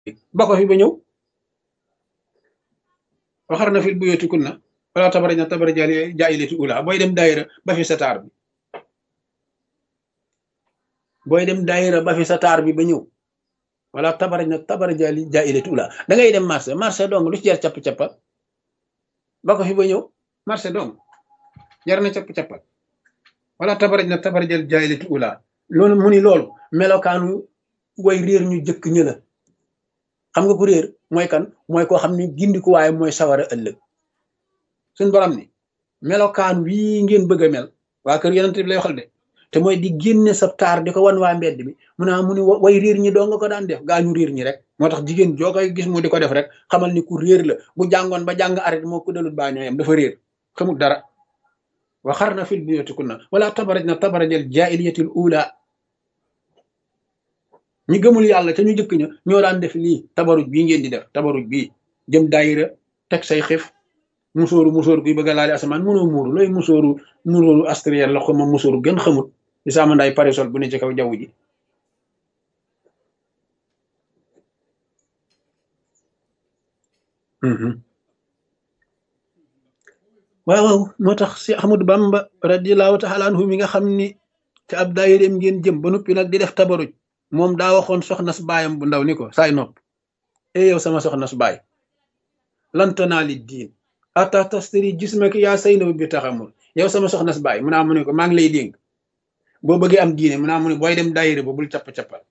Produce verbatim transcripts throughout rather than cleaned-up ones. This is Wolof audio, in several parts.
ba ko fi ba ñëw waxar na fil buyuti kunna wala tabarajna tabarajal jaahiliyati ula booy dem daayira ba fi sa taar bi booy dem daayira ba fi sa taar bi ba ñëw wala tabarajna tabarajal jaahiliyati ula da ngay dem marché marché dong lu ci jar capp-cappa ba ko fi ba ñëw marché dong jar na capp-cappal wala tabarajna tabarajal jaahiliyati ula loolu mu ni loolu melokaanu way réer ñu jëkk ñë la xam nga ku réer mooy kan mooy koo xam ni gindiku waaye mooy sawara ëllëg suñ borom ni melokaan wii ngeen bëgg a mel waa kër yonent bi lay waxal de te mooy di génne sa taar di ko wan waa mbedd bi mu naa mu ni way réer ñi doo nga ko daan def gaa ñu réer ñi rek moo tax jigéen joo koy gis mu di ko def rek xamal ni ku réer la bu jàngoon ba jàng arrêt moo ko dalut baa ñooyam dafa réer xamul dara wa xarna fil buyutikunna wala tabarajna tabarajal jaahiliyatil ula ñi gëmul yàlla te ñu jëkk ña ñoo daan def lii tabaruj bii ngeen di def tabaruj bii jëm daayira teg say xif musóoru musóoru guy bëgg a laali asamaan mënoo muuru looy musóoru musóoru astriel la ko ma musóoru gën xamut di sama nday parisol bu ne ci kaw jaww ji waaw waaw moo tax si Ahmadu Bamba radiyallahu taala anhu mi nga xam ni te ab daayireem ngeen jëm ba noppi nag di def tabaruj moom daa waxoon soxna su baayam bu ndaw ni ko saay nopp e yow sama soxna su baay lan tanaali diin ata tastari jismaki yaa saynabu bi taxamul yow sama soxna su baay mu naa mu ne ko maa ngi lay dénk boo bëggee am diine mu naa mu ne booy dem daayira ba bul capp-cappal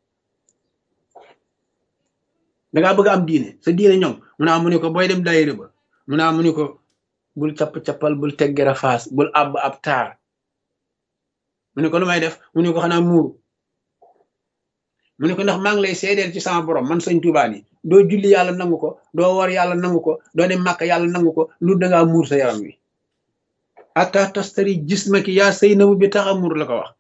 dangaa bëgg am diine sa diine ñoŋ mu naa mu ne ko booy dem daayira ba mu naa mu ne ko bul capp-cappal bul teggera faas bul àbb ab taar mu ne ko lu may def mu ne ko xanaa muuru mu ne ko ndax maa ngi lay seedeel ci sama borom man sëñ Tuubaa ni doo julli yàlla nangu ko doo war yàlla nangu ko doo dem màkk yàlla nangu ko lu dangaa muur sa yaram wi ata tastari jismaki yaa saynabu bi taxa muur la ko wax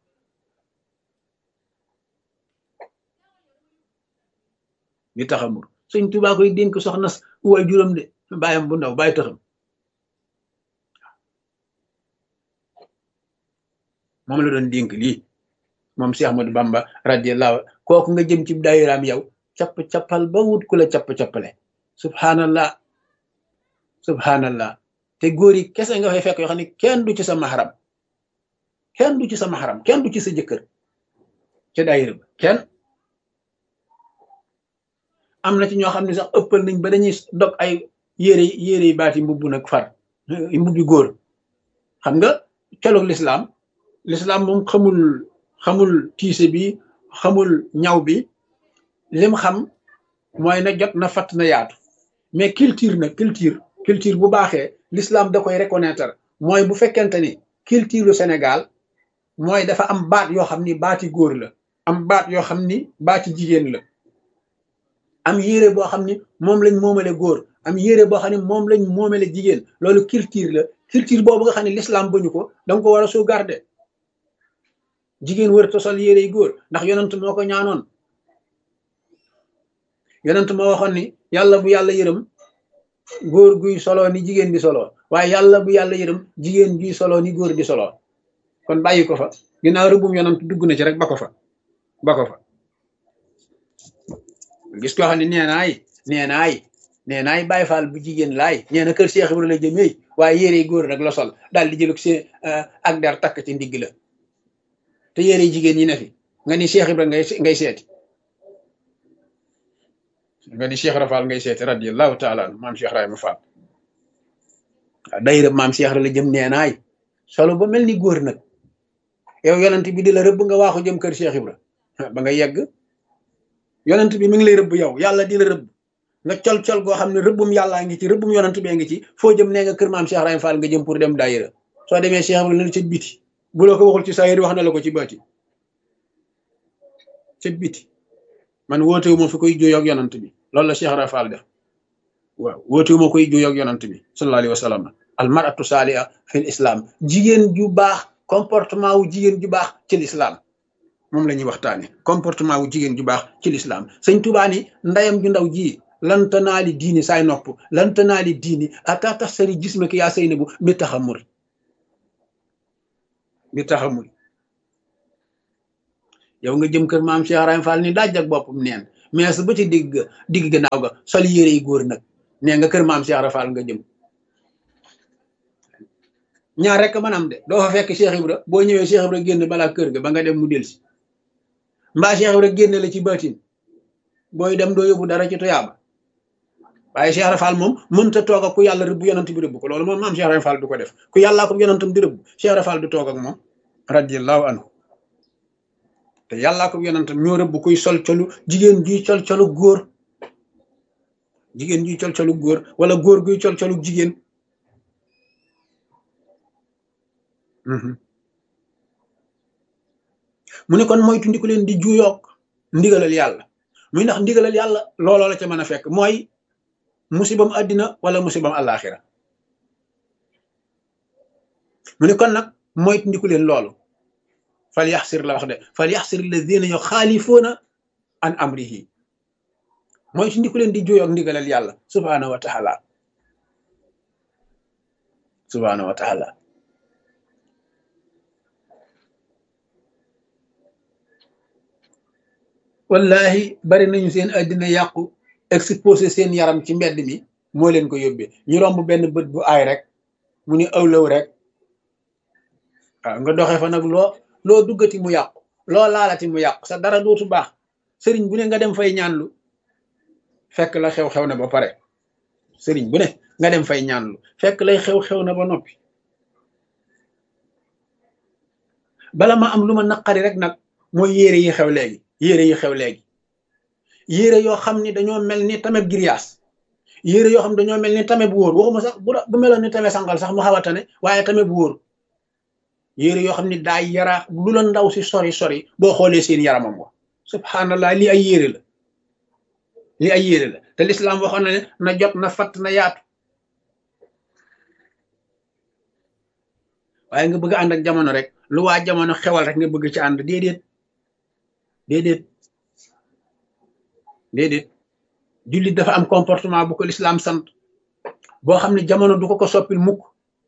bi taxa muur sëñ Tuubaa koy dénk soxna waay juróom de bàyyam bu ndaw bàyyi taxam moom la doon dénk lii moom Cheikh Ahmadou Bamba radiyallahu kooku nga jëm ci daayiraam yow capp-cappal ba wut ku la capp-cappale subhanallah subhanallah te góor yi kese nga fay fekk yoo xam ne kenn du ci sa mahram kenn du ci sa mahram kenn du ci sa jëkkër ca daayira ba kenn am na ci ñoo xam ne sax ëppal nañ ba dañuy dog ay yére yére yi baati mbubb nag far mbubbi góor xam nga colog lislaam lislaam moom xamul xamul tiise bi xamul ñaw bi lim xam mooy na jot na fatt na yaatu mais culture nag culture culture bu baaxee l'islam da koy reconnaître mooy bu fekkente ni culture lu Sénégal mooy dafa am baat yoo xam ni baati góor la am baat yoo xam ni baati jigéen la am yére boo xam ni moom lañ moomale góor am yére boo xam ne moom lañ moomale jigéen loolu culture la culture boobu nga xam ne l'islam bañu ko danga ko war a sauvegarder jigéen wër tosal yére yi góor ndax yonent moo ko ñaanoon yonent moo waxoon ni yàlla bu yàlla yërëm góor guy solo ni jigéen di solo waaye yàlla bu yàlla yërëm jigéen guy solo ni góor di solo kon bàyyi ko fa ginnaaw rëbbum yonent dugg na ci rek ba ko fa ba ko fa gis koo xam ne nee naay nee naay nee naay Baay Faal bu jigéen laay nee na kër Cheikh Ibrahima la jëmee waaye yére yi góor rek la sol daal di jëlug si ak der takk ci ndigg la te yére jigéen ñi ne fi nga ni Cheikh Ibrahima ngay ngay seeti nga ni Cheikh Rafal ngay seeti radiyallahu taala anhu maam Cheikh Rahima Fall waaw dayra maam Cheikh la jëm nee naay solo ba mel ni góor nag yow yonent bi di la rëbb nga waaxu jëm kër Cheikh Ibrahima ba nga yegg yonent bi mi ngi lay rëbb yow yàlla di la rëbb nga col-col goo xam ne rëbbum yàllaa ngi ci rëbbum yonent bee ngi ci foo jëm nee nga kër maam Cheikh Rahima Fall nga jëm pour dem daayira soo demee Cheikh Ibrahima la ca biti bu la ko waxul ci saayir wax na la ko ci baati ca biti man wootewu ma fi koy juyoo ak yonant bi loolu la Cheikh Rafal def waaw wootewu ma koy juyoo ak yonant bi sallallahu alayhi wa sallam al mar'atu saaliha fil islam jigéen ju baax comportement wu jigéen ju baax ci l'islam moom la ñuy waxtaane comportement wu jigéen ju baax ci l'islam sëñ Tuubaa ni ndayam ju ndaw ji lan tanaali diini saay nopp lan tanaali diini ata tasari jismaki yaa saynabu bi taxamur bi taxamul yow nga jëm kër maam Cheikh Rahima Fall ni daaj ak boppam neen mais su ba ci digg digg gannaaw ga sol yére yi góor nag nee nga kër maam Cheikh Rafal nga jëm ñaar rek mën am de doo fa fekk Cheikh Ibra boo ñëwee Cheikh Ibra génn balaa kër ga ba nga dem mu delsi mbaa Cheikh Ibra génn la ci baatin booy dem doo yóbbu dara ci tuyaaba waaye Cheikh Rafal moom mënta toog ak ku yàlla rëbb yonant bi rëbb ko loolu moom maam Cheikh Rafal du ko def ku yàllaa ko yonantam di rëbb Cheikh Rafal du toog ak moom radiyallahu anhu te yàllaa ko yonantam ñoo rëbb kuy sol colu jigéen juy col colu góor jigéen juy col colu góor wala góor guy col colu jigéen mu ne kon moytu ndiku leen di juyoog ndigalal yàlla muy ndax ndigalal yàlla looloo la ca mën a fekk mooy musibam àddina wala musibam àllaaxira mu ne kon nag moytu ndiku leen loolu fal yaxsir la wax de fal yaxsir alladina yuxaalifuuna an amrihi moytu ndiku leen di juyoog ndigalal yàlla subhaanahu wa taala subhaanahu wa taala wallahi bari nañu seen àddina yàqu exposé seen yaram ci mbedd mi moo leen ko yóbbee ñu romb benn bët bu aay rek mu ni awlaw rek waaw nga doxee fa nag loo loo duggati mu yàqu loo laalati mu yàqu sa dara dootu baax sëriñ bu ne nga dem fay ñaanlu fekk la xew-xew na ba pare sëriñ bu ne nga dem fay ñaanlu fekk lay xew-xew na ba noppi bala ma am lu ma naqari rek nag mooy yére yi xew léegi yére yi xew léegi yére yoo xam ni dañoo mel ni tamit giriyaas yére yoo xam ne dañoo mel ni tamit bu wóor waxuma sax bu bu meloon ni tamit sangal sax mu xaw a tane waaye tamit bu wóor yére yoo xam ni daa yaraax lu la ndaw si sori sori boo xoolee seen yaramam wa subhanallah lii ay yére la lii ay yére la te lislaam waxoon na ne na jot na fatt na yaatu waaye nga bëgg ànd ak jamono rek lu waa jamono xewal rek nga bëgg ci ànd déedéet déedéet déedéet jullit dafa am comportement bu ko lislaam sant boo xam ne jamono du ko ko soppil mukk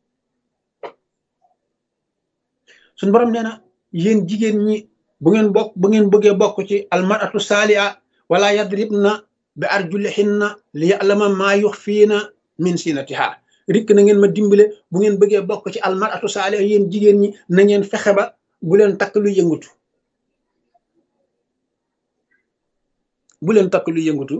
suñ borom nee na yéen jigéen ñi bu ngeen bokk bu ngeen bëggee bokk ci almaratu saaliha wala yadribna bi arjulihinna li ya'lama maa yuxfiina min sinatiha rikk na ngeen ma dimbale bu ngeen bëggee bokk ci almaratu saaliha yéen jigéen ñi na ngeen fexe ba bu leen takk lu yëngutu bu leen takk lu yëngutu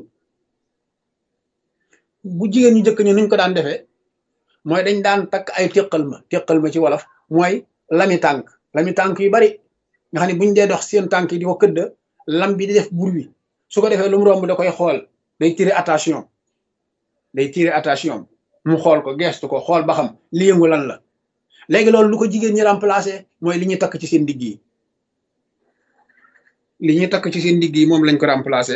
bu jigéen ñu jëkk ñu nuñ ko daan defee mooy dañ daan takk ay téqal ma téqal ma ci wolof mooy lami tànk lami tànk yu bari nga xam ne buñ dee dox seen tànk yi di ko këdd lam bi di def bruit su ko defee lu mu romb da koy xool day tirer attention day tirer attention mu xool ko gestu ko xool ba xam li yëngu lan la léegi loolu lu ko jigéen ñi remplacer mooy li ñuy takk ci seen digg yi li ñuy takk ci seen digg yi moom lañ ko remplacer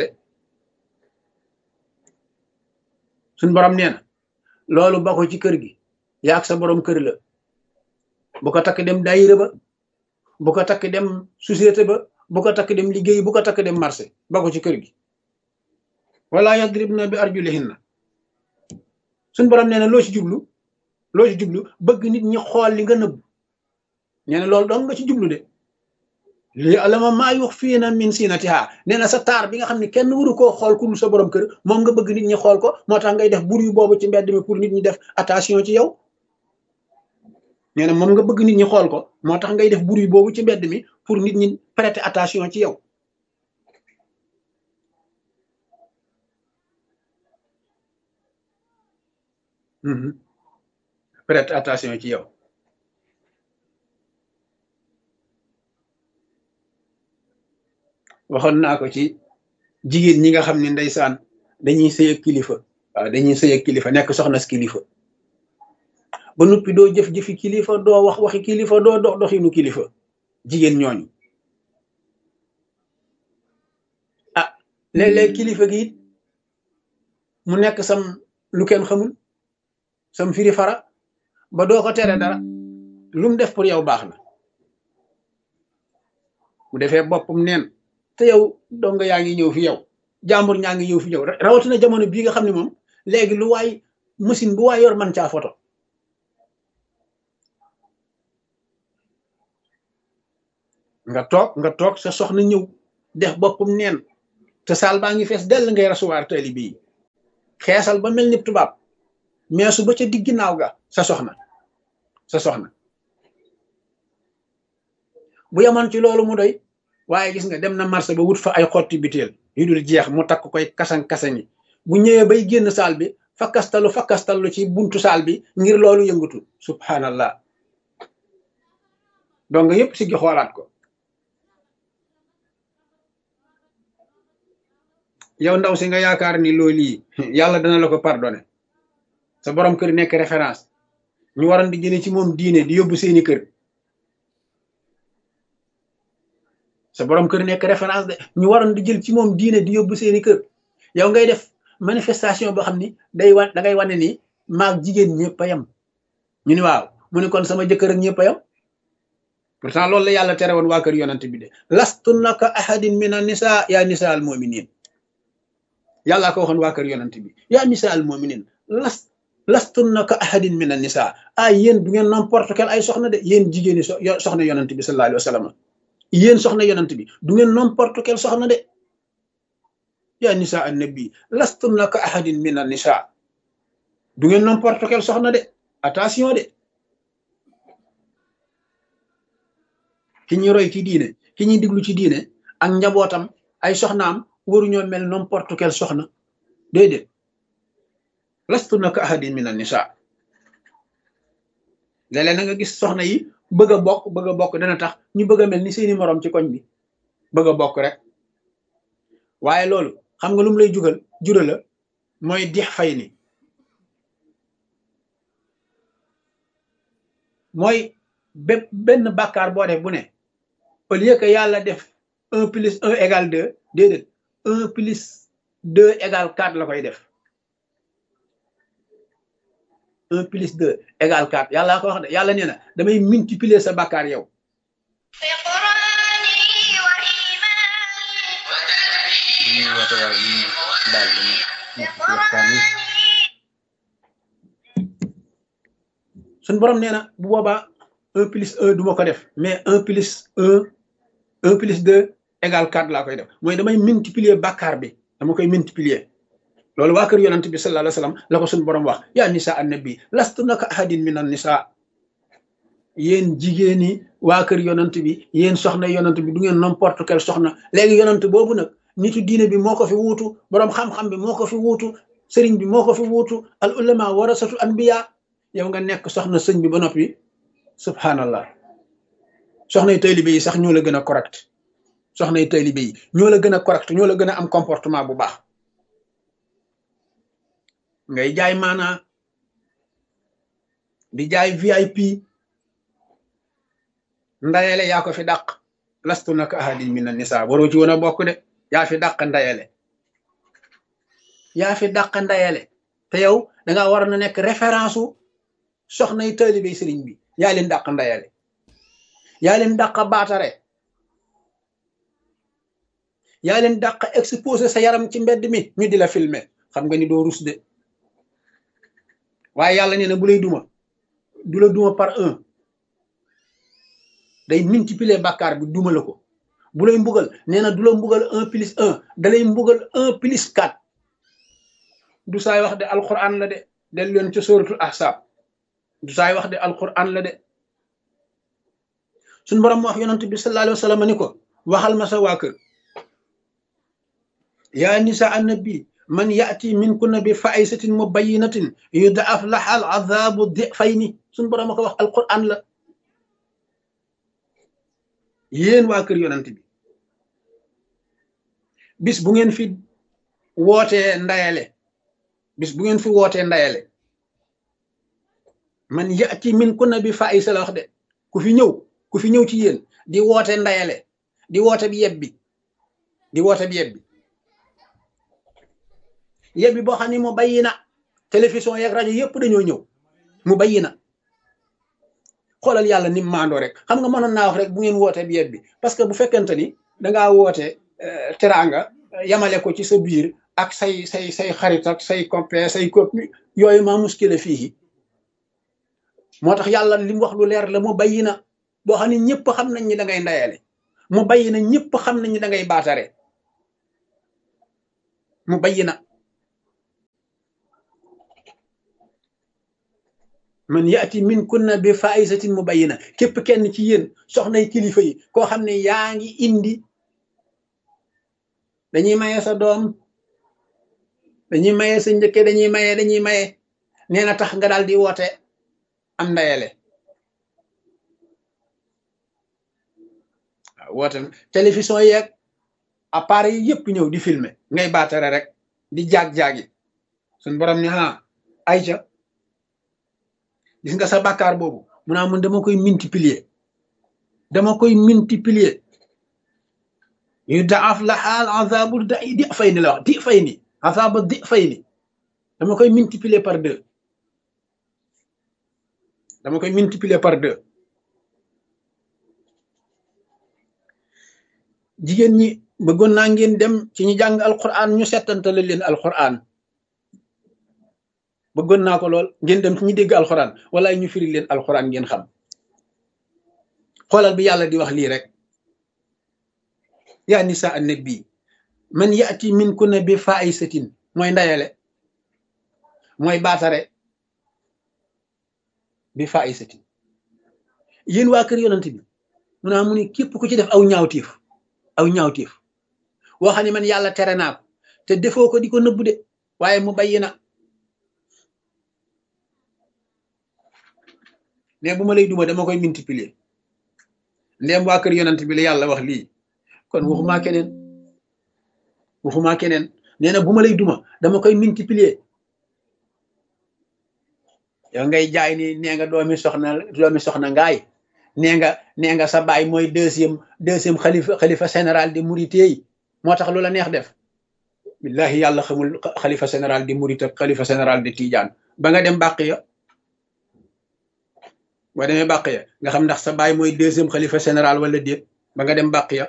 suñ borom nee na loolu ba ko ci kër gi yaag sa borom kër la bu ko takk dem daayira ba bu ko takk dem société ba bu ko takk dem liggéey bu ko takk dem marché ba ko ci kër gi wala yadribna bi arjulihinna suñ borom nee na loo ci jublu loo ci jublu bëgg nit ñi xool li nga nëbb nee na loolu doon nga ci jublu de li alama maa yuxfiina min sinatiha nee na sa taar bi nga xam ne kenn waru koo xool ku dul sa borom kër moom nga bëgg nit ñi xool ko moo tax ngay def bur yu boobu ci mbedd mi pour nit ñi def attention ci yow nee na moom nga bëgg nit ñi xool ko moo tax ngay def bur yu boobu ci mbedd mi pour nit ñi prêter attention ci yow prêter attention ci yow waxoon naa ko ci jigéen ñi nga xam ne ndeysaan dañuy sëy ak kilifa waaw dañuy sëy ak kilifa nekk soxna si kilifa ba noppi doo jëf-jëfi kilifa doo wax waxi kilifa doo dox doxinu kilifa jigéen ñooñu ah léeg-léeg kilifa gi it mu nekk sam lu kenn xamul sam firi fara ba doo ko tere dara lu mu def pour yow baax na mu defee boppam neen te yow donga yaa ngi ñëw fi yow jàmbur ñaa ngi ñëw fi yow rawatina jamono bii nga xam ne moom léegi lu waay machine bu waay yor man caa photo nga toog nga toog sa soxna ñëw def boppam neen te saal baa ngi fees dell ngay recevoir taalibe yi xeesal ba mel ni tubaab mais su ba ca digg ginnaaw ga sa soxna sa soxna bu yemoon ci loolu mu doy waaye gis nga dem na marché ba wut fa ay xotti biteel yu dul jeex mu takk koy kasan-kasani bu ñëwee bay génn saal bi fakkastalu fakkastalu ci buntu saal bi ngir loolu yëngatu subhanallah donc yépp si gi xoolaat ko yow ndaw si nga yaakaar ni loolu yi yàlla dana la ko pardonné sa borom kër nekk référence ñu waroon di jëlee ci moom diine di yóbbu seeni kër sa borom kër nekk référence de ñu waroon di jël ci moom diine di yóbbu seeni kër yow ngay def manifestation boo xam ni day wan da ngay wane ni maag jigéen ñëpp a yem ñu ni waaw mu ni kon sama jëkkër ak ñëpp a yem pourtant loolu la yàlla tere woon waa kër yonent bi de lastunna ka ahadin min an nisa yaa nisa al muminin yàllaa ko waxoon waa kër yonent bi yaa nisa al muminin las lastunna ka ahadin min an nisa ah yéen du ngeen n'importe quel ay soxna de yéen jigéeni so soxna yonent bi sallallahu alayhi wa sallam yéen soxna yonent bi du ngeen n'importe quel soxna de yaa nisa an nabi lastunna ka ahadin min an nisa du ngeen n'importe quel soxna de attention de ki ñuy roy ci diine ki ñuy diglu ci diine ak njabootam ay soxnaam waruñoo mel n'importe quel soxna déedéet lastunna ka ahadin min an nisa léeg-léeg na nga gis soxna yi bëgg a bokk bëgg a bokk dana tax ñu bëgg a mel ni seeni moroom ci koñ bi bëgg a bokk rek waaye loolu xam nga lu mu lay jugal jura la mooy dix fay ni mooy bépp benn bàkkaar boo def bu ne au lieu que yàlla def un plus un égale deux déedéet un plus deux égale quatre la koy def un plus deux égale quatre yàlla ko wax de yàlla nee na damay multiplier sa bàkkaar yow suñ borom nee na bu boobaa un plus un du ma ko def mais un plus un un plus deux égale quatre laa koy def mooy damay multiplier bàkkaar bi dama koy multiplier loolu waa kër yonent bi sallallahu alayhi wa sallam la ko suñ borom wax yaa nisa annabi lastunna ka ahadin min an nisa yéen jigéen ñi waa kër yonent bi yéen soxna yonent bi du ngeen n'importe quel soxna léegi yonent boobu nag nitu diine bi moo ko fi wuutu borom xam-xam bi moo ko fi wuutu sëriñ bi moo ko fi wuutu al ulama warasatu anbiya yow nga nekk soxna sëñ bi ba noppi subhanallah soxna yi taalibe yi sax ñoo la gën a correct soxna yi taalibe yi ñoo la gën a correct ñoo la gën a am comportement bu baax ngay jaay maanaa di jaay V I P ndayele yaa ko fi dàq lastunna ka ahadin min an nisa waroo ci woon a bokk de yaa fi dàq ndayele yaa fi dàq ndayele te yow dangaa war na nekk référence u soxna yi taalibe sëriñ bi yaa leen dàq ndayele yaa leen dàq baatare yaa leen dàq exposé sa yaram ci mbedd mi ñu di la filmer xam nga ni doo rus de waaye yàlla nee na bu lay duma du la duma par un day multiplier bàkkaar bi duma la ko bu lay mbugal nee na du la mbugal un plus un da lay mbugal un plus quatre du saay wax de alquran la de del leen ca suratul ahzab du saay wax de alquran la de suñ borom wax yonent bi sallallahu alayhi wa sallam ni ko waxal ma sa waa kër yaa nisa annabi man yaati minkunna bi fa'isatin mubayyinatin yud'af laha al azabu difayni suñ borom a ko wax alquran la yéen waa kër yonent bi bis bu ngeen fi wootee ndayale bis bu ngeen fi wootee ndayale man yaati minkunna bi fa'isa la wax de ku fi ñëw ku fi ñëw ci yéen di woote ndayale di woote bi yebbi di woote bi yebbi yebbi boo xam ne mu bayyi na télévision yeeg rajo yëpp dañoo ñëw mu bayyi na xoolal yàlla ni mu maandoo rek xam nga mënoon naa wax rek bu ngeen wootee bi yebbi parce que bu fekkente ni dangaa woote teraanga yamale ko ci sa biir ak say say say xarit ak say copain say copine yooyu maa muskile fii moo tax yàlla li mu wax lu leer la mu bayyi na boo xam ne ñëpp xam nañ ni da ngay ndayale mu bayyi na ñëpp xam nañ ni da ngay baatare mu bayyina man yaati min kunna bi faisatin mu bayyina képp kenn ci yéen soxnay kilifa yi koo xam ne yaa ngi indi dañuy maye sa doom dañuy maye sa njëkke dañuy maye dañuy maye nee na tax nga daal di woote am ndayale waaw woote télévision yeeg appareil yi yëpp ñëw di filmer ngay baatare rek di jaag-jaagi suñ borom ni ah ayca gis nga sa bàkkaar boobu mu naa mun dama koy multiplier dama koy multiplier yu daaf la xaal azabu da di fay ni la wax di fay ni azabu di fay ni dama koy multiplier par deux dama koy multiplier par deux jigéen ñi bëggoon naa ngeen dem ci ñi jàng alquran ñu settantale leen alquran bëggoon naa ko lool ngeen dem ci ñi dégg alquran wala ñu firi leen alquran ngeen xam xoolal bi yàlla di wax lii rek yaa nisa annabi man yaati min kunna bi faisatin mooy ndayale mooy baatare bi faisatin yéen waa kër yonent bi mu naa mu ni képp ku ci def aw ñaawtiif aw ñaawtiif woo xam ne man yàlla tere naa ko te defoo ko di ko nëbbu de waaye mu bayyi na ne bu ma lay duma dama koy multiplier ndéem waa kër yonent bi la yàlla wax lii kon waxuma keneen waxuma keneen nee na bu ma lay duma dama koy multiplier yow ngay jaay ni nee nga doomi soxna doomi soxna ngaay nee nga nee nga sa baay mooy deuxième deuxième xalifa xalifa général di Mouride yi moo tax lu la neex def billahi yàlla xamul xalifa général di Mouride ak xalifa général di Tidiane ba nga dem bàq ya boo demee bàq ya nga xam ndax sa baay mooy deuxième xalifa général wala déet ba nga dem bàq ya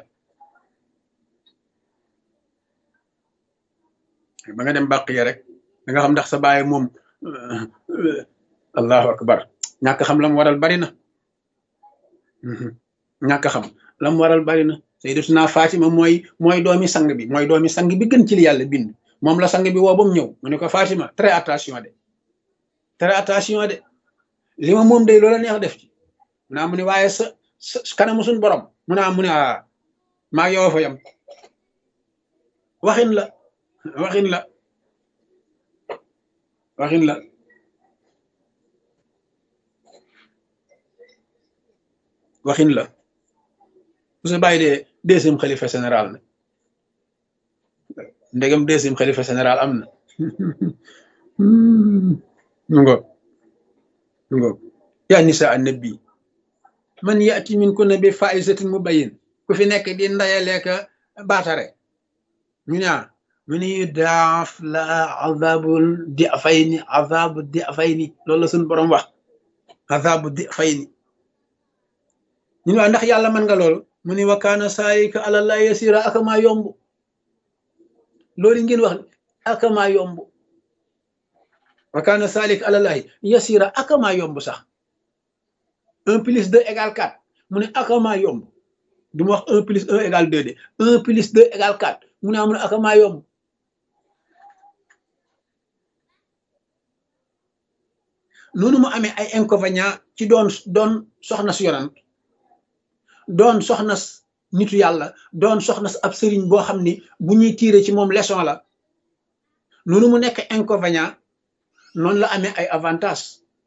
ba nga dem bàq ya rek da nga xam ndax sa baay moom allahu akbar ñàkk xam lam waral bari na ñàkk xam lam waral bari na sayyidatuna Fatima mooy mooy doomi sang bi mooy doomi sang bi gën ci li yàlla bind moom la sang bi woo ba mu ñëw mu ne ko Fatima très attention de très attention de li ma moom day loola neex def ci mu naa mu ne waaye sa sa kanamu suñ borom mu naa mu ne a maa yow fa yam waxin la waxin la waxin la waxin la bu sa bàyyi dee deuxième xalifa général na ndegam deuxième xalifa général am na mu ngo mu ngo yaa nisa annabi man yaati min kunna bi faisatin mubayyin ku fi nekk di ndayaleeka baatare ñu ne mu ni daaf la azabul di fayni azabu di fayni loolu la suñ borom wax azabu di fayni ñu ne waa ndax yàlla mën nga loolu mu ni wa kaana saayika alallahi yasira akamaa yomb loolu ngeen wax akamaa yomb wa kaana saalik alallahi yasira akamaa yomb sax un plus deux égale quatre mu ne akamaa yomb du ma wax un plus un égale deux de un plus deux égale quatre mu ne amu ne akamaa yomb noonu mu amee ay inconvénients ci doon doon soxna si yonant doon soxna nitu yàlla doon soxna ab sëriñ boo xam ni bu ñuy tiire ci moom leçon la noonu mu nekk inconvénient noonu la amee ay avantage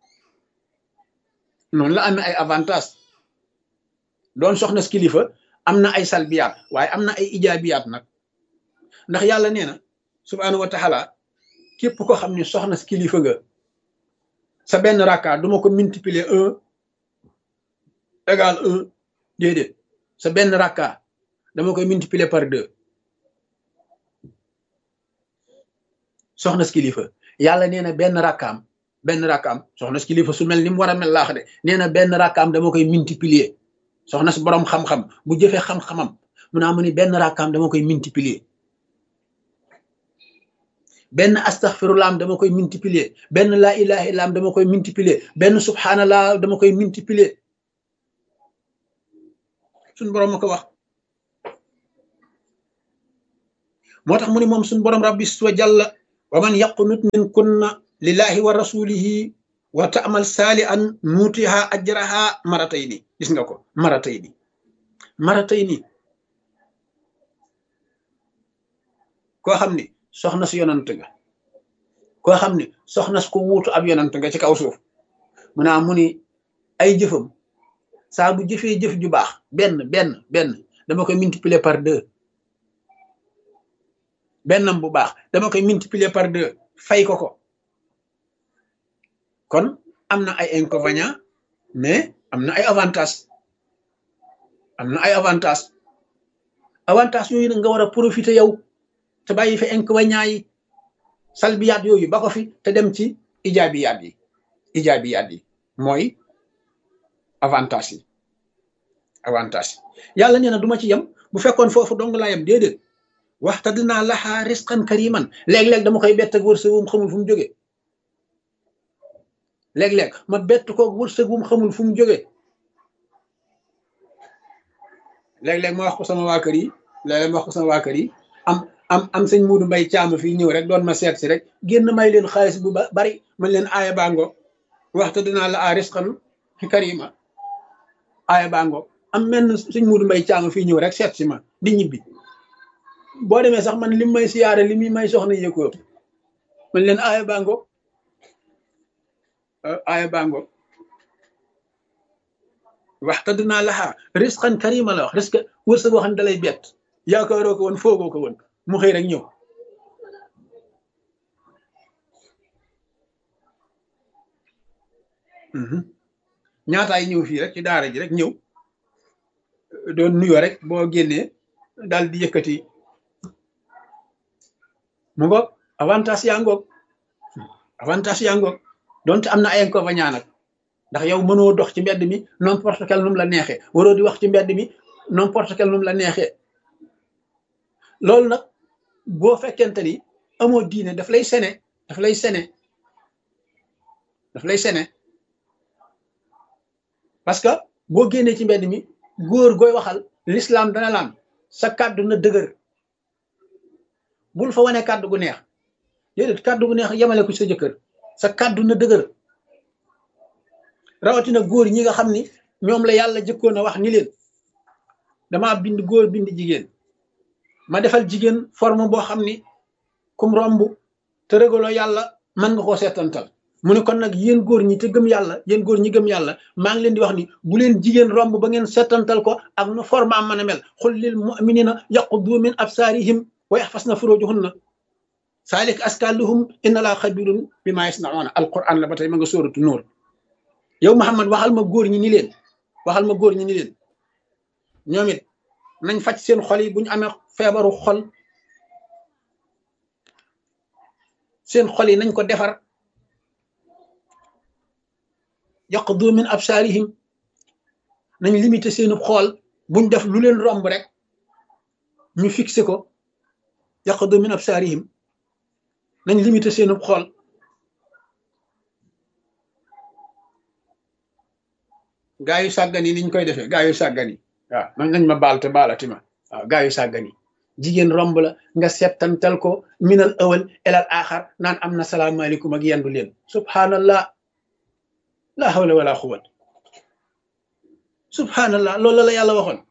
noonu la amee ay avantage doon soxna kilifa am na ay salbiyaat waaye am na ay ijaabiyaat nag ndax yàlla nee na subhaanahu wa taala képp ko xam ne soxna kilifa nga sa benn rakka duma ko multiplier un égal un déedéet sa benn rakka dama koy multiplier par deux soxna si kilifa yàlla nee na benn rakkaam benn rakkaam soxna si kilifa su mel ni mu war a mel laax de nee na benn rakkaam dama koy multiplier soxna si borom xam-xam bu jëfee xam-xamam mu naa mu ni benn rakkaam dama koy multiplier benn astaghfirullah dama koy multiplier benn laa ilaha illa dama koy multiplier benn subhanallah dama koy multiplier suñ borom ma ko wax moo tax mu ni moom suñu borom rabbi wa jalla wa man yaqnut min kunna lillahi wa rasulihi wa ta'mal salihan nuutiha ajraha maratayni gis nga ko maratayni maratayni koo xam ni soxna si yonant nga koo xam ni soxna si ko wuutu ab yonant nga ci kaw suuf mu naa mu ni ay jëfam saa bu jëfee jëf ju baax benn benn benn dama koy multiplier par deux bennam bu baax dama koy multiplier par deux fay ko ko kon am na ay inconvénients mais am na ay avantages am na ay avantages avantages yooyu nag nga war a profiter yow te bàyyi fi inconvénients yi salbiyaat yooyu ba ko fi te dem ci ijaabiyaat yi ijaabiyaat yi mooy avantage yi avantage yi yàlla nee na du ma ci yem bu fekkoon foofu dong laa yem déedéet waxtadnaa lahaa risqan kariman léeg-léeg dama koy bett ak wërsëgum xamul fu mu jóge léeg-léeg ma bett koog wërsëgum xamul fu mu jóge léeg-léeg ma wax ko sama waa kër yi léeg-léeg ma wax ko sama waa kër yi am am am sëñ Muudu Mbay Caam fii ñëw rek doon ma seet si rek génn may leen xaalis bu bari man leen aaya bango waxtadnaa lahaa risqan karima aaya bango am menn sëñ Muudu Mbay Caam fii ñëw rek seet si ma di ñibbi boo demee sax man lim may siyaare li muy may soxna yëkko man leen aaya bango aaya bango waxtadnaa lahaa risqan karima la wax risque wërsëg boo xam ne dalay bett yaakaaroo ko woon foogoo ko woon mu xëy rek ñëw ñaataay ñëw fii rek ci daara ji rek ñëw doon nuyoo rek boo génnee daal di yëkkati mu ngoog avantage yaa ngoog avantage yaa ngoog donte am na ay inconvénients nag ndax yow mënoo dox ci mbedd mi n'importe quel num la neexee waroo di wax ci mbedd mi n'importe quel num la neexee loolu nag boo fekkente ni amoo diine daf lay sene daf lay sene daf lay sene parce que boo génnee ci mbedd mi góor gooy waxal l'islam dana laan sa kàddu na dëgër bul fa wane kàddu gu neex déedéet kàddu gu neex yemale ko sa jëkkër sa kàddu na dëgër rawatina góor ñi nga xam ni ñoom la yàlla jëkkoon a wax ni leen damaa bind góor bind jigéen ma defal jigéen forme boo xam ni kum romb te régaloo yàlla mën nga koo seetantal mu ne kon nag yéen góor ñi te gëm yàlla yéen góor ñi gëm yàlla maa ngi leen di wax ni bu leen jigéen romb ba ngeen seetantal ko ak nu forme am mën a mel xul lil muminina yaquddu min absaarihim wa yaxfasna furujuhunna saalika askaa lahum inna laa xabirun bimaa yasnauna alquran la ba tey ma nga sóoratu nóor yow Muhammad waxal ma góor ñi ni leen waxal ma góor ñi ni leen ñoom it nañ faj seen xol yi bu ñu amee feebaru xol seen xol yi nañ ko defar yaqdu min absaarihim nañ limité seenu xool buñ def lu leen romb rek ñu fixé ko yaqdu min absaarihim nañ limité seenu xool gaa yu sàggan yi niñ koy defee gaa yu sàggan yi waaw man nañ ma baal te baalati ma waaw gaa yu sàggan yi jigéen romb la nga settantal ko minal awal elal axar naan am na salaamaaleykum ak yendu leen subhanallah la hawla wala quwwat subhanallah loolu la yàlla waxoon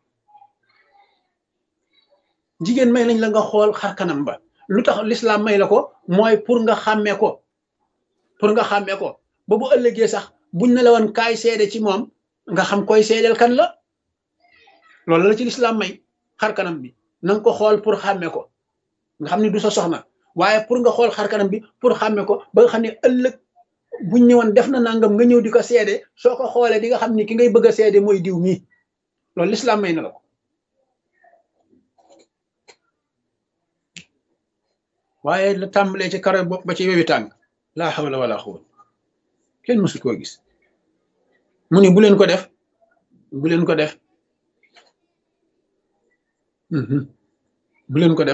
jigéen may nañ la nga xool xar kanam ba lu tax l'islam may la ko mooy pour nga xàmmee ko pour nga xàmmee ko ba bu ëllëgee sax buñ ne la woon kaay seede ci moom nga xam koy seedeel kan la loolu la ci l'islam may xar kanam bi na nga ko xool pour xàmmee ko nga xam ne du sa soxna waaye pour nga xool xar kanam bi pour xàmmee ko ba nga xam ne ëllëg buñ ñëwoon def na nangam nga ñëw di ko seede soo ko xoolee di nga xam ni ki ngay bëgg a seede mooy diw mii loolu l'islam may na la ko waaye la tàmbalee ci karo bopp ba ci wewi tàng laa hawla wala quwwata kenn mësul koo gis mu ni bu leen ko def bu leen ko def bu leen ko def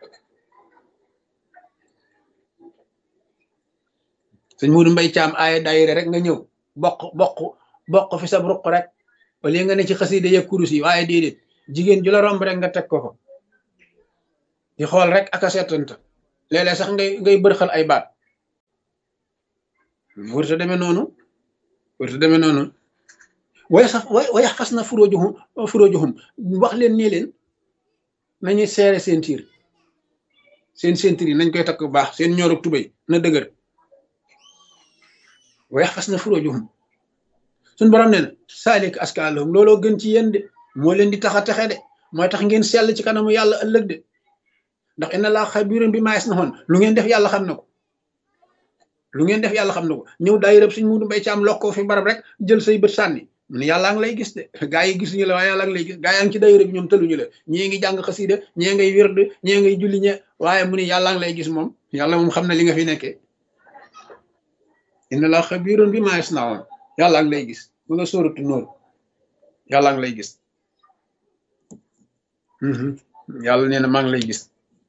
sëñ Muudu Mbay Caam aaya daayira rek nga ñëw bokk bokk bokk fi sab ruq rek wala nga ne ci xasida ya kurus yi waaye déedéet jigéen ju la romb rek nga teg ko ko di xool rek ak a seetanta léeg-léeg sax ngay ngay bërxal ay baat wërta demee noonu wërta demee noonu way sax way way xas na furóojuhum furóojuhum wax leen nii leen nañuy seere seen tiir seen sentir yi nañ koy takk bu baax seen ñoorug tubéy na dëgër way xas na furóojuhum suñ borom nee na saalik askaalahum looloo gën ci yéen de moo leen di tax a texe de mooy tax ngeen sell ci kanamu yàlla ëllëg de ndax inna laa xabiirun bimaa yasnaun lu ngeen def yàlla xam na ko lu ngeen def yàlla xam na ko ñëw daay rëb suñ mudu mbay ci am lokkoo fi barab rek jël say bët sànni mu ne yàllaa ngi lay gis de gaa yi gisuñu la waaye yàllaa ngi lay gis gaa yaa ngi ci daayira bi ñoom tëluñu la ñii ngi jàng xasiida ñii ngay wird ñii ngay julli ñe waaye mu ne yàllaa ngi lay gis moom yàlla moom xam na li nga fi nekkee inna laa xabiirun bimaa yasnaun yàllaa ngi lay gis mu nga sóoratu Nóor yàllaa ngi lay gis yàlla nee na maa ngi lay gis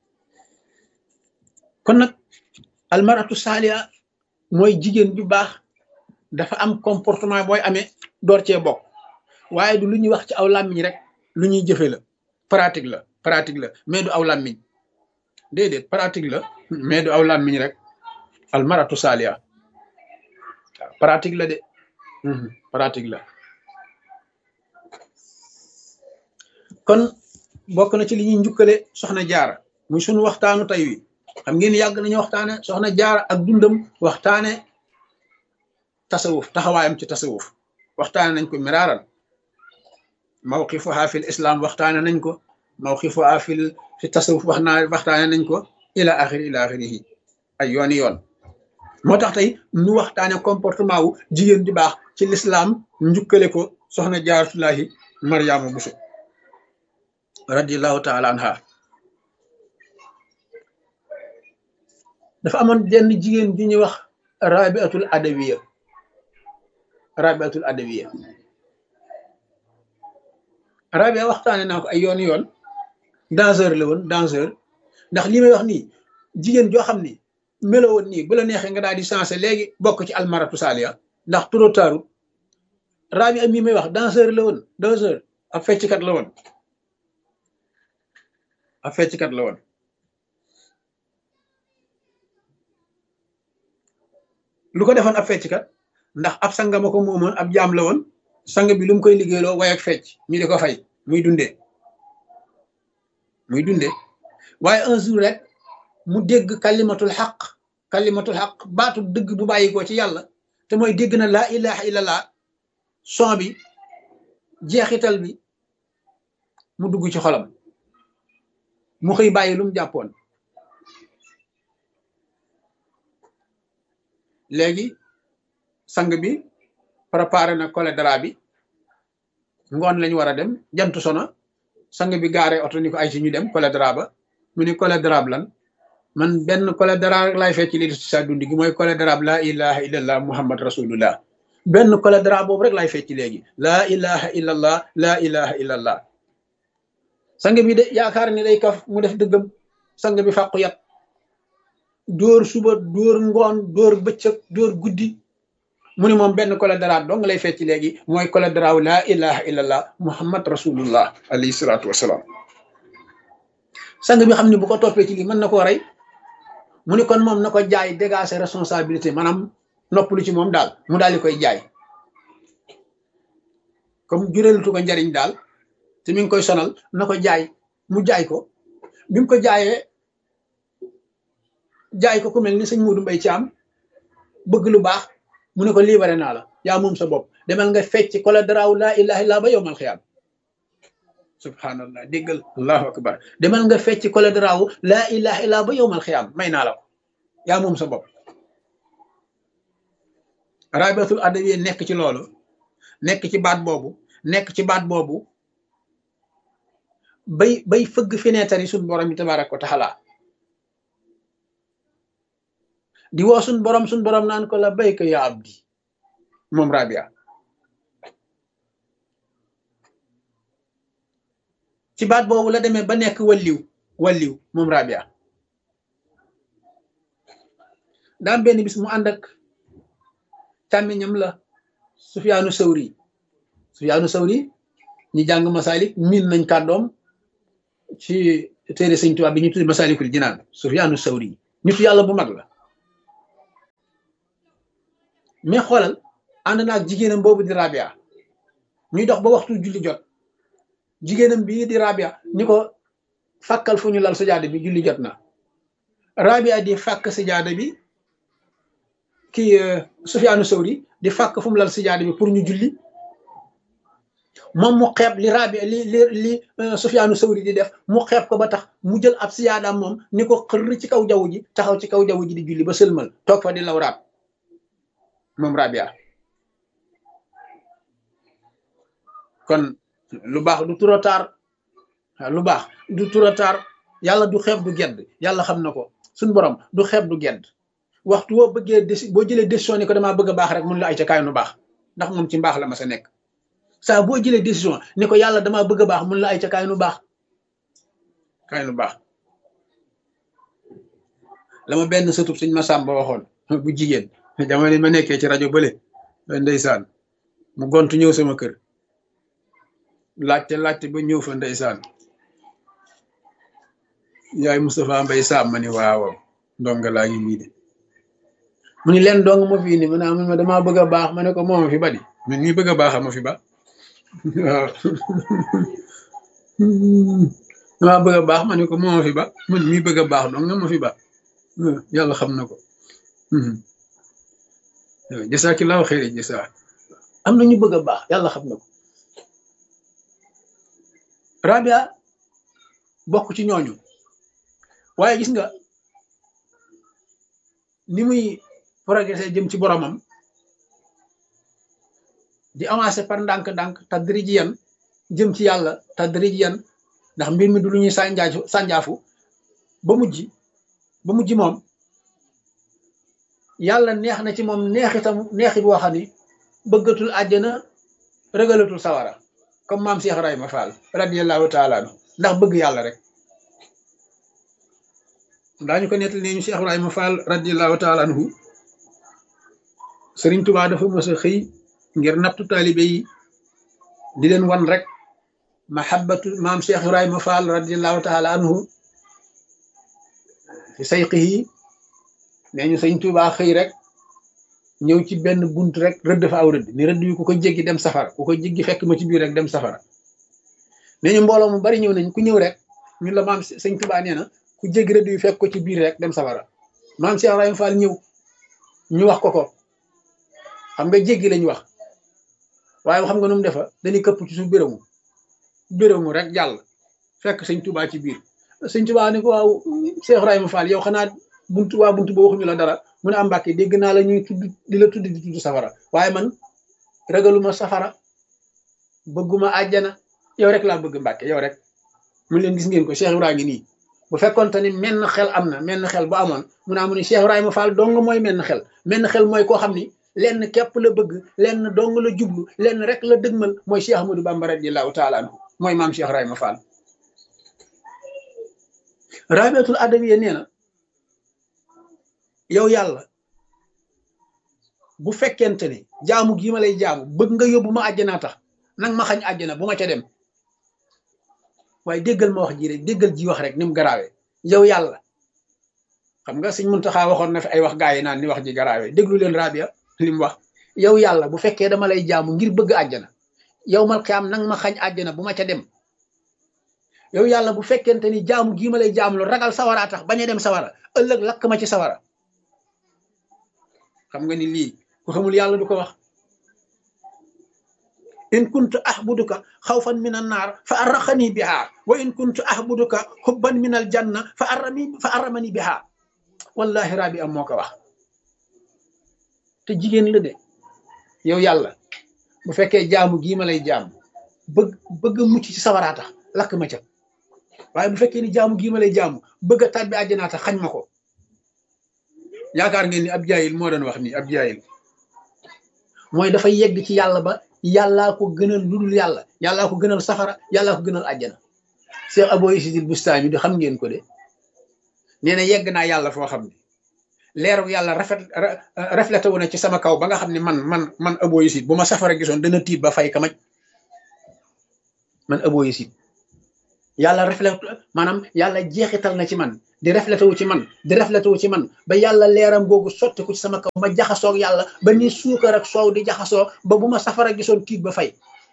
kon nag almaratu saaliha mooy jigéen ju baax dafa am comportement booy amee door cee bokk waaye du lu ñuy wax ci aw làmmiñ rek lu ñuy jëfe la pratique la pratique la mais du aw làmmiñ déedéet pratique la mais du aw làmmiñ rek almaratu saaliha waaw pratique la de pratique la kon bokk na ci li ñuy njukkale soxna jaara muy sunu waxtaanu tey wi xam ngeen yàgg nañu waxtaane soxna jaara ak dundam waxtaane tasawuf taxawaayam ci tasawuf waxtaane nañ ko miraaran mawqifuha fil islam waxtaane nañ ko mawqifuha fil fi tasawuf wax naa waxtaane nañ ko ila axiri ila axirihi ay yooni yoon moo tax tey nu waxtaane comportement wu jigéen ju baax ci l'islam njukkale ko soxna jaaratullahi mariama buso radiallahu taala anha dafa amoon jenn jigéen ju ñuy wax rabiatul adawiya rabiatul adawiya rabia waxtaane naa ko ay yoon yoon danseur la woon danseur ndax li may wax nii jigéen joo xam ni melo woon nii bu la neexee nga daal di sensé léegi bokk ci almaratu saaliya ndax trop tard rabia mii may wax danseur la woon danseur ab fecckat la woon ab fecckat la woon lu ko defoon ab fecckat ndax ab sangama ko moomoon ab jaam la woon sang bi lu mu koy liggéeyloo way ak fecc ñu di ko fay muy dundee muy dundee waaye un jour rek mu dégg kalimatul xaq kalimatul xaq baatu dëgg bu bàyyi ko ci yàlla te mooy dégg na laa ilaha illallah son bi jeexital bi mu dugg ci xolam mu xëy bàyyi lu mu jàppoon léegi sang bi préparé na cholédra bi ngoon lañu war a dem jant sona sang bi gaare oto ni ko ay ci ñu dem cholédra ba mu ni cholédra lan man benn cholédra rek laay fecc li ci sa dundi gi mooy cholédra la ilaha illallah muhammad rasulullah benn cholédra boobu rek laay fecc léegi laa ilaha illallah laa ilaha illallah sang bi de yaakaar ni day kaf mu def dëggam sang bi fàqu yat dóor suba dóor ngoon dóor bëccëg dóor guddi mu ni moom benn cholédra dong lay fecc léegi mooy cholédra laa ilaha illallah muhammad rasulullah alayhi salaatu wasalaam sang bi xam ne bu ko toppee ci lii mën na koo rey mu ni kon moom na ko jaay dégager responsabilité maanaam noppalu ci moom daal mu daal di koy jaay comme jureelatu ko njariñ daal te mi ngi koy sonal na ko jaay mu jaay ko bi mu ko jaayee jaay ko ku mel ni sëñ Muudu Mbay Caam bëgg lu baax mu ne ko libéré naa la yaa moom sa bopp demal nga fecc cholédra laa ilaha illa ba yowmal xiyaam subhanallah déggal allahu akbar demal nga fecc cholédra laa ilaha illa ba yowmal xiyaam may naa la ko yaa moom sa bopp rabiatul adawiya nekk ci loolu nekk ci baat boobu nekk ci baat boobu bay bay fëgg fenêtre yi suñ borom yi tabaaraka wa taala di woo suñ borom suñ borom naan ko la bayka ya abdi moom rabia ci baat boobu la demee ba nekk walliw walliw moom rabia daam benn bis mu ànd ak càmmiñam la Sufyaanu Sawri Sufyaanu Sawri ñi jàng masalik miin nañ kàddoom ci téere sëñ Tuubaa bi ñu tudd Masaalikul Jinaan Sufyaanu Sawri nitu yàlla bu mag la mais xoolal ànd naag jigéenam boobu di Rabia ñuy dox ba waxtu julli jot jigéenam bii di Rabia ni ko fàkkal fu ñu lal sajaada bi julli jot na Rabia di fàkk sajaada bi kii Sufyaanu Sawri di fàkk fu mu lal sajaada bi pour ñu julli moom mu xeeb li Rabia li li li Sufyaanu Sawri di def mu xeeb ko ba tax mu jël ab sijaadaam moom ni ko xër ci kaw jaww ji taxaw ci kaw jaww ji di julli ba sëlmal toog fa di lawraat moom Rabia kon lu baax du trop tard lu baax du trop tard yàlla du xeeb du gedd yàlla xam na ko suñu borom du xeeb du gedd waxtu woo bëggee déci boo jëlee décision ni ko damaa bëgg a baax rek mun la ay ca kaay nu baax ndax moom ci mbaax la ma sa nekk saa boo jëlee décision ni ko yàlla damaa bëgg a baax mun la ay ca kaay nu baax kaay nu baax la ma benn sëtub suñ ma sàmba waxoon bu jigéen jamono ma nekkee ci rajo bële ndeysaan mu gontu ñëw sama kër laajte laajte ba ñëw fa ndeysaan yaay Moustapha Mbay Saam ma ni waaw ndonga laa ngi nii de mu ni leen dong ma fi ni ma naa ma damaa bëgg a baax ma ne ko mooma fi ba di man nii bëgg a baax ma fi ba waaw damaa bëgg a baax ma ne ko mooma fi ba man mii bëgg a baax dong nga ma fi ba yàlla xam na ko jasaakillaahu xayri jasaa am na ñu bëgg a baax yàlla xam na ko Rabia bokk ci ñooñu waaye gis nga ni muy progressé jëm ci boromam di avancé par ndànk-ndànk tadrijiyan jëm ci yàlla tadrijiyan ndax mbir mi du lu ñuy sànjaafu sànjaafu ba mujj ba mujj moom yàlla neex na ci moom neexitam neexi boo xam ni bëggatul àjjana rëgalatul sawara comme maam Cheikh Ibrahima Fall radiyallahu taala anhu ndax bëgg yàlla rek daañu ko nettali ne ñu Cheikh Ibrahima Fall radiyallahu taala anhu Sëriñ Tuubaa dafa mës a xëy ngir nattu taalibe yi di leen wan rek mahabbatu maam Cheikh Ibrahima Fall radiyallahu taala anhu fi sayqihi nee ñu Sëriñ Tuubaa xëy rek ñëw ci benn bunt rek rëdd fa aw rëdd ni rëdd yu ku ko jéggi dem safara ku ko jéggi fekk ma ci biir rek dem safara nee ñu mbooloo mu bari ñëw nañ ku ñëw rek ñun la maam Sëriñ Tuubaa nee na ku jéggi rëdd yu fekk ko ci biir rek dem safara maam Cheikh Ibrahima Fall ñëw ñu wax ko ko xam nga jéggi lañ wax waaye xam nga nu mu defa dañuy këpp ci suuf bérému bérému rek jàll fekk Sëriñ Tuubaa ci biir Sëriñ Tuubaa ni ko waaw Cheikh Ibrahima Fall yow xanaa buntu waa buntu boo waxuñu la dara mu ne am Mbàkke dégg naa la ñuy tudd di la tudd di tudd safara waaye man ragaluma safara bëgguma àjjana yow rek laa bëgg Mbàkke yow rek mu leen gis ngeen ko Cheikh Ibrahima ngi nii bu fekkoonte ni menn xel am na menn xel bu amoon mu naa mu ni Cheikh Ibrahima Fall dong mooy menn xel menn xel mooy koo xam ni lenn képp la bëgg lenn dong la jublu lenn rek la dëgmal mooy Cheikh Ahmadou Bamba radiyallahu taala anhu mooy maam Cheikh Ibrahima Fall Rabiatul Adawiya nee na yow yàlla bu fekkente ni jaamu gii ma lay jaamu bëgg nga yóbbu ma àjjanaa tax nag ma xañ àjjana bu ma ca dem waaye déggal ma wax ji rek déggal ji wax rek ni mu garaawee yow yàlla xam nga Sëñ Muntaxa waxoon na fi ay wax gaa yi naan ni wax ji garaawee déglu leen Rabia li mu wax yow yàlla bu fekkee dama lay jaamu ngir bëgg àjjana yow mal xiyaam nag ma xañ àjjana bu ma ca dem yow yàlla bu fekkente ni jaamu gii ma lay jaamu lu ragal sawara tax bañ a dem sawara ëllëg lakk ma ci sawara xam nga ni lii ku xamul yàlla du ko wax in kuntu ahbuduka xawfan min an naar fa arraqani biha wa in kuntu ahbuduka hubban min al janna fa arrami fa arramani biha wallahi Rabi am moo ko wax te jigéen la de yow yàlla bu fekkee jaamu gii ma lay jaam bëgg bëgg mucc ci sawaraa tax lakk ma ca waaye bu fekkee ni jaamu gii ma lay jaamu bëgg a tàbbi àjjanaa tax xañ ma ko yaakaar ngeen ni ab jaayil moo doon wax nii ab jaayil mooy dafa yegg ci yàlla ba yàllaa ko gënal lu dul yàlla yàllaa ko gënal safara yàllaa ko gënal àjjana Cheikh Abou Yazid Bustami di xam ngeen ko de nee na yegg naa yàlla foo xam ne leeru yàlla rafet reflété wu na ci sama kaw ba nga xam ne man man man Abou Yazid bu ma safara gisoon dana tiit ba fay kamaj man Abou Yazid yàlla reflet maanaam yàlla jeexital na ci man di reflété wu ci man di reflété wu ci man ba yàlla leeram googu sotti ko ci sama kaw ma jaxasoog yàlla ba ni suukar ak soow di jaxasoo ba bu ma safara gisoon tiit ba fay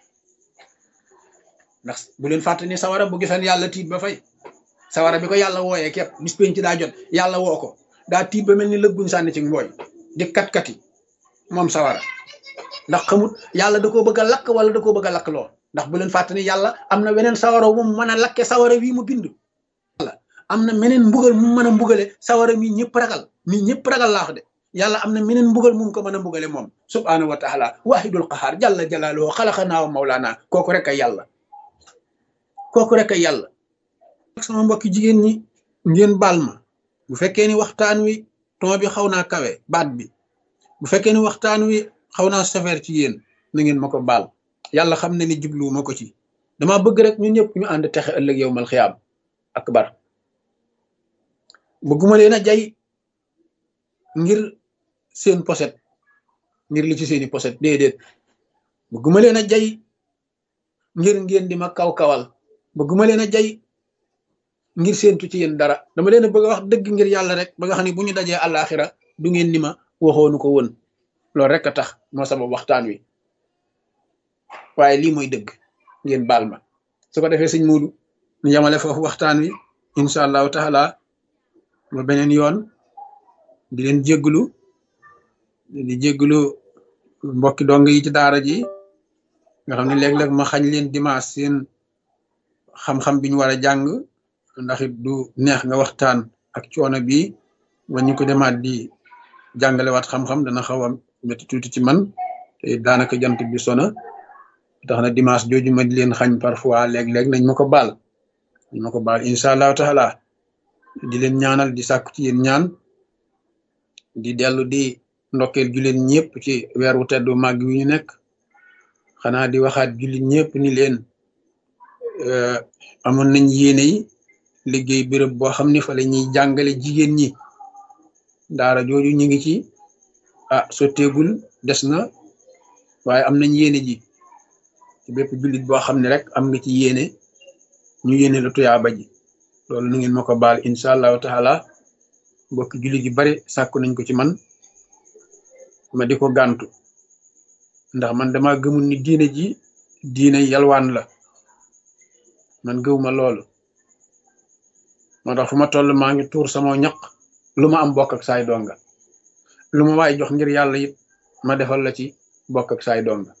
ndax bu leen fàtte ni sawara bu gisoon yàlla tiit ba fay sawara bi ko yàlla wooyee képp bis pénc ci daa jot yàlla woo ko daa tiit ba mel ni lëgguñ sànni ci mbooy di kat-kati moom sawara ndax xamut yàlla da koo bëgg a lakk wala da koo bëgg a lakk loo ndax bu leen fàtte ni yàlla am na weneen sawara wu mu mën a lakke sawara wii mu bind yàlla am na meneen mbugal mu mën a mbugale sawara mi ñëpp ragal mi ñëpp ragal laax de yàlla am na meneen mbugal mu ko mën a mbugale moom subhaanahu wa taala wahidul qahaar jalla jalaaluhu xalaqanaa wa mawlaana kooku rek ay yàlla kooku rek ay yàlla sama mbokki jigéen ñi ngeen baal ma bu fekkee ni waxtaan wi ton bi xaw naa kawe baat bi bu fekkee ni waxtaan wi xaw naa sévère ci yéen na ngeen ma ko baal yàlla xam na ni jubluwu ma ko ci dama bëgg rek ñun ñëpp ñu ànd texe ëllëg yow mal xiyaam akbar bëgguma leen a jay ngir seen poset ngir li ci seeni poset déedéet bëgguma leen a jay ngir ngeen di ma kaw-kawal bëgguma leen a jay ngir séentu ci yéen dara dama leen a bëgg a wax dëgg ngir yàlla rek ba nga xam ne bu ñu dajee àllaaxira du ngeen ni ma waxoonu ko woon loolu rek a tax moo sabab waxtaan wi waaye lii mooy dëgg ngeen baal ma su ko defee sëñ Muudu ñu yamale foofu waxtaan wi incha allahu taala ba beneen yoon di leen jégglu di jégglu mbokki dong yi ci daara ji nga xam ne léeg-léeg ma xañ leen dimanche seen xam-xam bi ñu war a jàng ndax it du neex nga waxtaan ak coono bi ba ñu ko demaat di jàngalewaat xam-xam dana xaw a métti tuuti ci man te daanaka jant bi sona tax na dimanche jooju ma di leen xañ parfois léeg-léeg nañ ma ko baal nañ ma ko baal incha allahu taala di leen ñaanal di sàkku ci yéen ñaan di dellu di ndokkeel jullit ñëpp ci weer wu teddu màgg wi ñu nekk xanaa di waxaat jullit ñëpp ni leen amoon nañ yéene yi liggéey béréb boo xam ne fa la ñuy jàngale jigéen ñi daara jooju ñu ngi ci ah sotteegul des na waaye am nañ yéene ji ci bépp jullit boo xam ne rek am nga ci yéene ñu yéene la tuyaaba ji loolu nu ngeen ma ko baal incha allahu taala mbokki jullit yu bari sàkku nañ ko ci man ma di ko gàntu ndax man dama gëmul ni diine ji diine yalwaan la man gëwuma loolu moo tax fu ma toll maa ngi tuur sama ñaq lu ma am bokk ak saay donga lu ma waay jox ngir yàlla it ma defal la ci bokk ak saay donga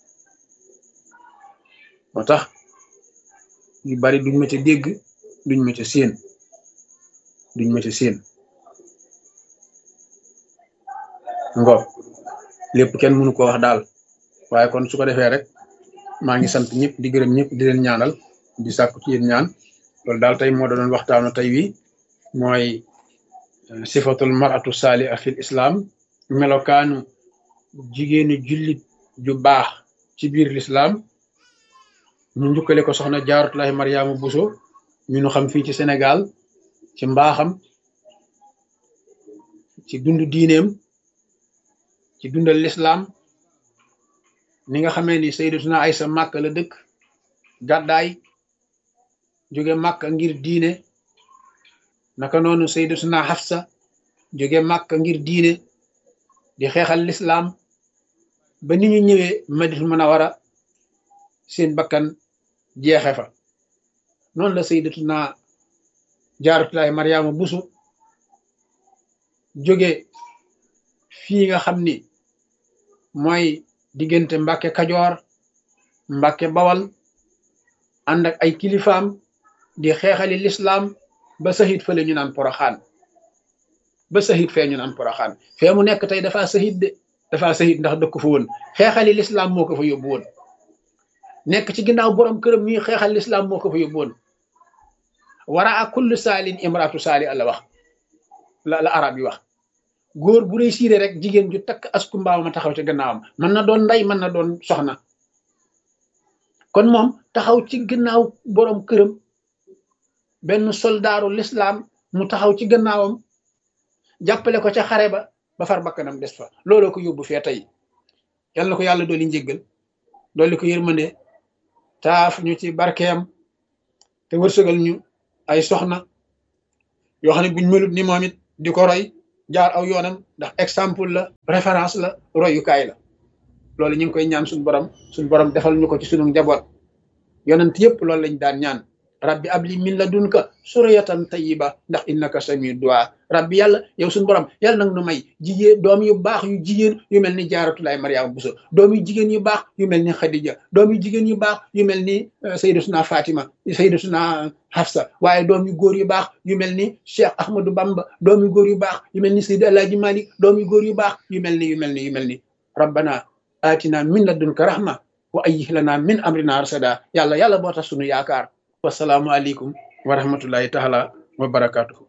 moo tax yu bari duñ ma ca dégg duñ ma ca séen duñ ma ca séen ngoog lépp kenn mënu ko wax daal waaye kon su ko defee rek maa ngi sant ñëpp di gërëm ñëpp di leen ñaanal di sàkku ci yéen ñaan loolu daal tey moo doon waxtaanu tey wi mooy sifatul maratu saaliha fil islam melokaanu jigéenu jullit ju baax ci biir l'islam ñu njukkale ko soxna Jaaratullahi Mariama Bousso ñu nu xam fii ci Sénégal ci mbaaxam ci dund diineem ci dundal l'islam ni nga xamee ni sayyidatuna Aysa màkk la dëkk gàddaay jóge màkk ngir diine naka noonu sayyidatuna Hafsa jóge màkk ngir diine di xeexal l'islam ba ni ñu ñëwee Madinatul Munawwara seen bakkan jeexe fa noonu la sayyidatuna Jaaratullahi Mariama Bousso jóge fii nga xam ni mooy diggante Mbàkke Kajoor Mbàkke Bawal ànd ak ay kilifaam di xeexali l'islam ba sahit fële ñu naan Poroxaan ba sahit fee ñu naan Poroxaan fee mu nekk tey dafa sahit de dafa sahit ndax dëkk fa woon xeexali l'islam moo ko fa yóbbu woon nekk ci ginnaaw borom këram ñuy xeexal l'islam moo ko fa yóbbu woon wara a kullu saalin imraatu saali la wax la la arab yi wax góor bu réussir rek jigéen ju takk asku mbaaw ma taxaw ci gannaawam mën na doon ndey mën na doon soxna kon moom taxaw ci gannaaw borom këram benn soldaaru l'islam mu taxaw ci gannaawam jàppale ko ca xare ba ba far bakkanam des fa looloo ko yóbbu fee tey yal na ko yàlla dooli njéggal dooli ko yërmande taaf ñu ci barkeem te wërsëgal ñu ay soxna yoo xam ne buñ melut ni moom it di ko roy jaar aw yoonam ndax exemple la référence la royukaay la loolu ñu ngi koy ñaan suñu borom suñu borom defal ñu ko ci suñu njaboot yonent yëpp loolu lañ daan ñaan rabbi abli min ladunka suriyatan tayyiba ndax innaka samiu du'a rabbi yàlla yow suñu borom yàlla nag nu may jigéen doom yu baax yu jigéen yu mel ni jaaratulaay mariama buso doom yu jigéen yu baax yu mel ni xadija doom yu jigéen yu baax yu mel ni sayyidatuna fatima sayyidatuna hafsa waaye doom yu góor yu baax yu mel ni cheikh ahmadou bamba doom yu góor yu baax yu mel ni sayyid alaaji malik doom yu góor yu baax yu mel ni yu mel ni yu mel ni rabbana atina min ladunka rahma wa ayyih lana min amrina rasada yàlla yàlla boo tax sunu yaakaar wasalaamu aleykum wa rahmatullahi taala wa barakatuhu